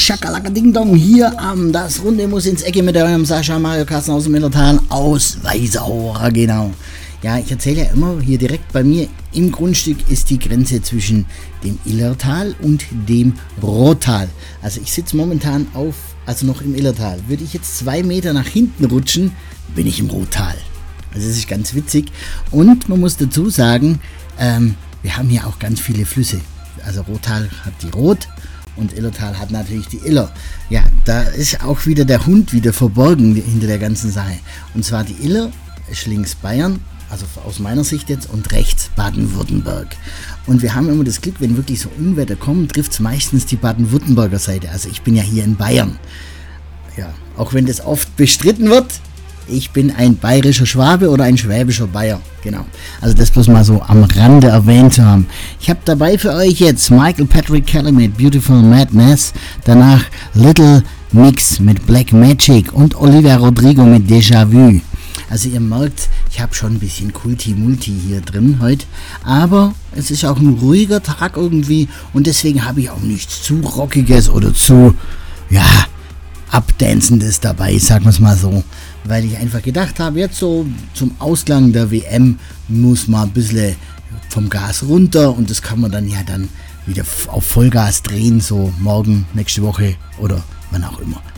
Schakalaka Ding Dong hier am Das Runde muss ins Ecke mit eurem Sascha Mario Kassen aus dem Illertal aus Weißaura, genau. Ja, ich erzähle ja immer, hier direkt bei mir im Grundstück ist die Grenze zwischen dem Illertal und dem Rottal. Also ich sitze momentan noch im Illertal. Würde ich jetzt 2 Meter nach hinten rutschen, bin ich im Rottal. Also das ist ganz witzig. Und man muss dazu sagen, wir haben hier auch ganz viele Flüsse. Also Rottal hat die Rot und Illertal hat natürlich die Iller. Ja, da ist auch wieder der Hund wieder verborgen hinter der ganzen Sache. Und zwar die Iller ist links Bayern, also aus meiner Sicht jetzt, und rechts Baden-Württemberg. Und wir haben immer das Glück, wenn wirklich so Unwetter kommen, trifft es meistens die Baden-Württemberger Seite. Also ich bin ja hier in Bayern. Ja, auch wenn das oft bestritten wird, ich bin ein bayerischer Schwabe oder ein schwäbischer Bayer. Genau. Also das bloß mal so am Rande erwähnt zu haben. Ich habe dabei für euch jetzt Michael Patrick Kelly mit Beautiful Madness, danach Little Mix mit Black Magic und Olivia Rodrigo mit Déjà Vu. Also ihr merkt, ich habe schon ein bisschen Kulti-Multi hier drin heute, aber es ist auch ein ruhiger Tag irgendwie und deswegen habe ich auch nichts zu Rockiges oder zu, Abdancendes dabei, sagen wir es mal so, weil ich einfach gedacht habe, jetzt so zum Ausklang der WM muss mal ein bisschen vom Gas runter und das kann man dann wieder auf Vollgas drehen, so morgen, nächste Woche oder wann auch immer.